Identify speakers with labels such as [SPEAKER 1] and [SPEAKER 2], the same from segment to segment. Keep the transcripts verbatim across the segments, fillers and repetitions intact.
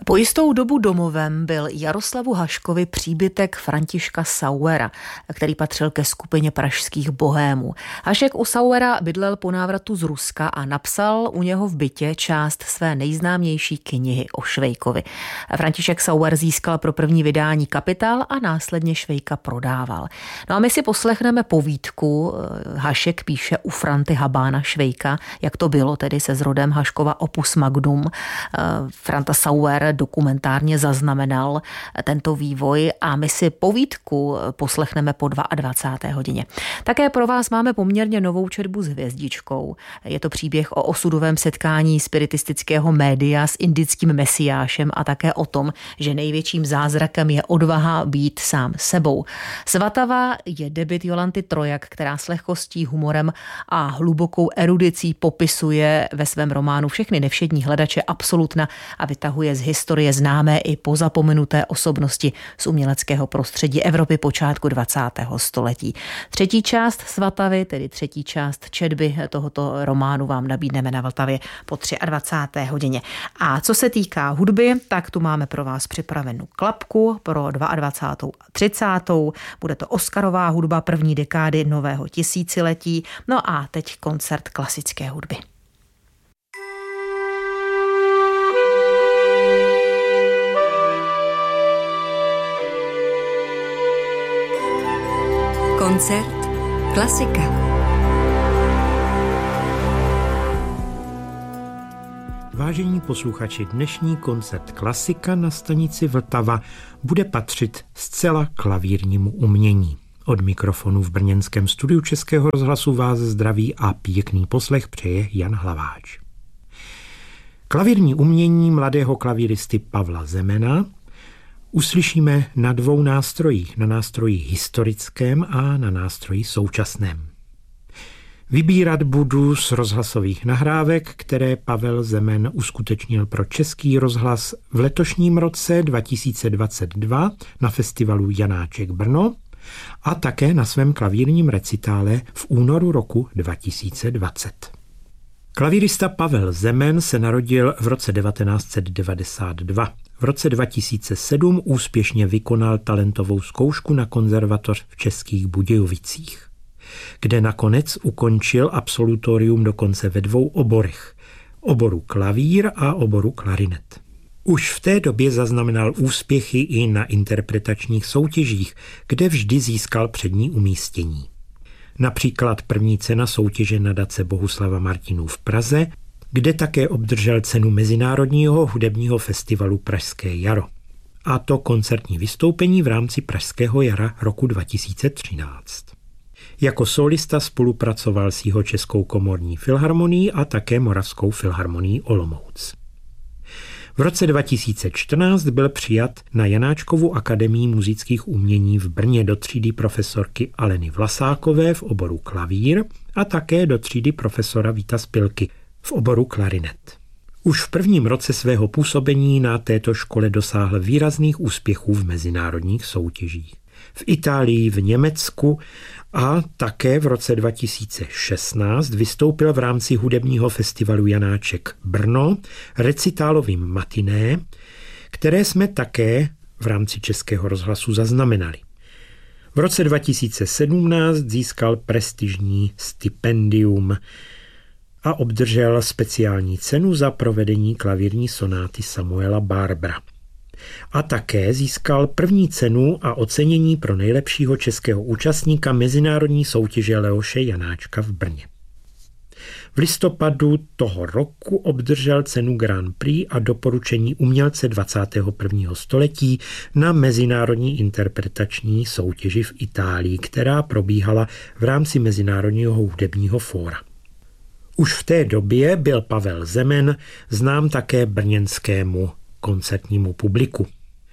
[SPEAKER 1] Po jistou dobu domovem byl Jaroslavu Haškovi příbytek Františka Sauera, který patřil ke skupině pražských bohémů. Hašek u Sauera bydlel po návratu z Ruska a napsal u něho v bytě část své nejznámější knihy o Švejkovi. František Sauer získal pro první vydání Kapitál a následně Švejka prodával. No a my si poslechneme povídku. Hašek píše u Franty Habána Švejka, jak to bylo tedy se zrodem Haškova opus magnum. Franta Sauer dokumentárně zaznamenal tento vývoj a my si povídku poslechneme po dvacáté druhé hodině. Také pro vás máme poměrně novou četbu s hvězdičkou. Je to příběh o osudovém setkání spiritistického média s indickým mesiášem a také o tom, že největším zázrakem je odvaha být sám sebou. Svatava je debut Jolanty Trojak, která s lehkostí, humorem a hlubokou erudicí popisuje ve svém románu všechny nevšední hledače absolutna a vytahuje z historie známé i pozapomenuté osobnosti z uměleckého prostředí Evropy počátku dvacátého století. Třetí část Svatavy, tedy třetí část četby tohoto románu vám nabídneme na Vltavě po dvacáté třetí hodině. A co se týká hudby, tak tu máme pro vás připravenou klapku pro dvacátou druhou a třicátou Bude to Oscarová hudba první dekády nového tisíciletí. No a teď koncert klasické hudby.
[SPEAKER 2] Koncert klasika.
[SPEAKER 3] Vážení posluchači, dnešní koncert klasika na stanici Vltava bude patřit zcela klavírnímu umění. Od mikrofonu v brněnském studiu Českého rozhlasu vás zdraví a pěkný poslech přeje Jan Hlaváč. Klavírní umění mladého klavíristy Pavla Zemena uslyšíme na dvou nástrojích, na nástroji historickém a na nástroji současném. Vybírat budu z rozhlasových nahrávek, které Pavel Zemen uskutečnil pro Český rozhlas v letošním roce dva tisíce dvacet dva na festivalu Janáček Brno a také na svém klavírním recitále v únoru roku dva tisíce dvacet. Klavírista Pavel Zemen se narodil v roce devatenáct set devadesát dva. V roce dva tisíce sedm úspěšně vykonal talentovou zkoušku na konzervatoř v Českých Budějovicích, kde nakonec ukončil absolutorium dokonce ve dvou oborech, oboru klavír a oboru klarinet. Už v té době zaznamenal úspěchy i na interpretačních soutěžích, kde vždy získal přední umístění. Například první cena soutěže nadace Bohuslava Martinů v Praze, kde také obdržel cenu Mezinárodního hudebního festivalu Pražské jaro. A to koncertní vystoupení v rámci Pražského jara roku dva tisíce třináct. Jako solista spolupracoval s Jihočeskou komorní filharmonií a také Moravskou filharmonií Olomouc. V roce dva tisíce čtrnáct byl přijat na Janáčkovu akademii muzických umění v Brně do třídy profesorky Aleny Vlasákové v oboru klavír a také do třídy profesora Víta Spilky v oboru klarinet. Už v prvním roce svého působení na této škole dosáhl výrazných úspěchů v mezinárodních soutěžích. V Itálii, v Německu a také v roce dva tisíce šestnáct vystoupil v rámci hudebního festivalu Janáček Brno recitálovým matiné, které jsme také v rámci Českého rozhlasu zaznamenali. V roce dva tisíce sedmnáct získal prestižní stipendium a obdržel speciální cenu za provedení klavírní sonáty Samuela Barbera. A také získal první cenu a ocenění pro nejlepšího českého účastníka mezinárodní soutěže Leoše Janáčka v Brně. V listopadu toho roku obdržel cenu Grand Prix a doporučení umělce dvacátého prvního století na mezinárodní interpretační soutěži v Itálii, která probíhala v rámci Mezinárodního hudebního fóra. Už v té době byl Pavel Zemen znám také brněnskému koncertnímu publiku.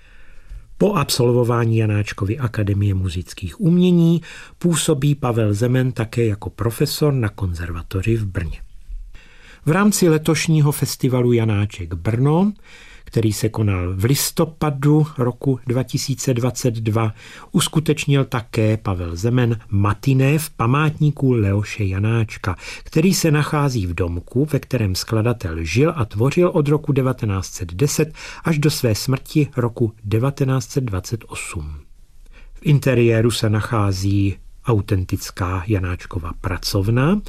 [SPEAKER 3] Po absolvování Janáčkovy akademie muzických umění působí Pavel Zemen také jako profesor na konzervatoři v Brně. V rámci letošního festivalu Janáček Brno, který se konal v listopadu roku dva tisíce dvacet dva, uskutečnil také Pavel Zemen matiné v památníku Leoše Janáčka, který se nachází v domku, ve kterém skladatel žil a tvořil od roku devatenáct set deset až do své smrti roku devatenáct set dvacet osm. V interiéru se nachází autentická Janáčkova pracovna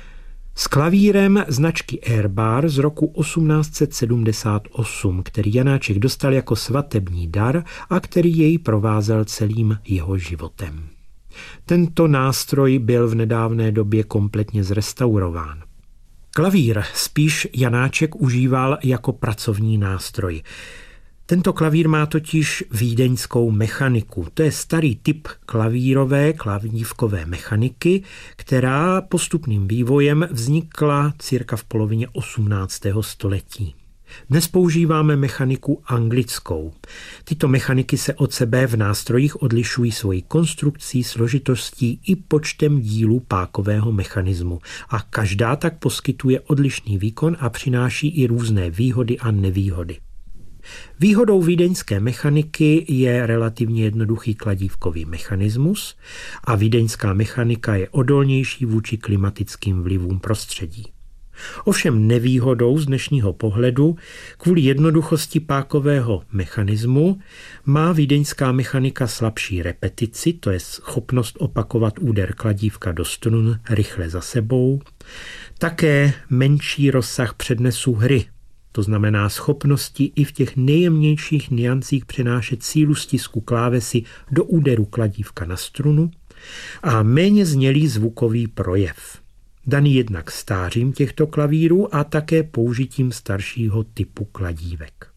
[SPEAKER 3] s klavírem značky Airbar z roku osmnáct set sedmdesát osm, který Janáček dostal jako svatební dar a který jej provázel celým jeho životem. Tento nástroj byl v nedávné době kompletně zrestaurován. Klavír spíš Janáček užíval jako pracovní nástroj. Tento klavír má totiž vídeňskou mechaniku. To je starý typ klavírové, klavívkové mechaniky, která postupným vývojem vznikla cirka v polovině osmnáctého století. Dnes používáme mechaniku anglickou. Tyto mechaniky se od sebe v nástrojích odlišují svojí konstrukcí, složitostí i počtem dílů pákového mechanismu a každá tak poskytuje odlišný výkon a přináší i různé výhody a nevýhody. Výhodou vídeňské mechaniky je relativně jednoduchý kladívkový mechanismus a vídeňská mechanika je odolnější vůči klimatickým vlivům prostředí. Ovšem nevýhodou z dnešního pohledu kvůli jednoduchosti pákového mechanismu má vídeňská mechanika slabší repetici, to je schopnost opakovat úder kladívka do strun rychle za sebou, také menší rozsah přednesu hry, to znamená schopnosti i v těch nejjemnějších niancích přenášet sílu stisku klávesy do úderu kladívka na strunu a méně znělý zvukový projev, daný jednak stářím těchto klavírů a také použitím staršího typu kladívek.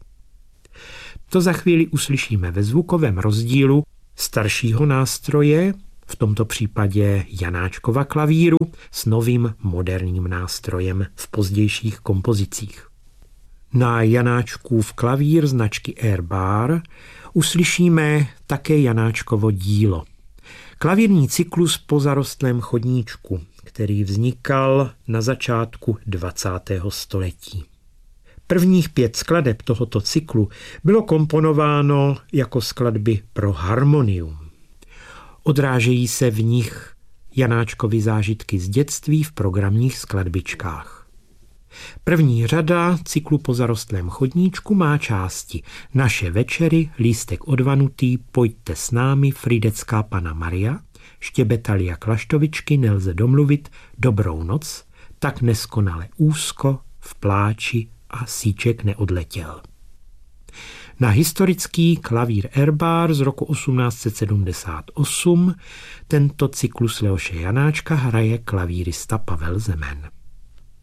[SPEAKER 3] To za chvíli uslyšíme ve zvukovém rozdílu staršího nástroje, v tomto případě Janáčkova klavíru, s novým moderním nástrojem v pozdějších kompozicích. Na Janáčkův klavír značky Airbar uslyšíme také Janáčkovo dílo. Klavírní cyklus po zarostlém chodníčku, který vznikal na začátku dvacátého století. Prvních pět skladeb tohoto cyklu bylo komponováno jako skladby pro harmonium. Odrážejí se v nich Janáčkovy zážitky z dětství v programních skladbičkách. První řada cyklu po zarostlém chodníčku má části Naše večery, Lístek odvanutý, Pojďte s námi, Frýdecká Panna Maria, Štěbetali jak laštovičky, Nelze domluvit, Dobrou noc, Tak neskonale úzko, V pláči a Síček neodletěl. Na historický klavír Airbar z roku osmnáct set sedmdesát osm tento cyklus Leoše Janáčka hraje klavírista Pavel Zemen.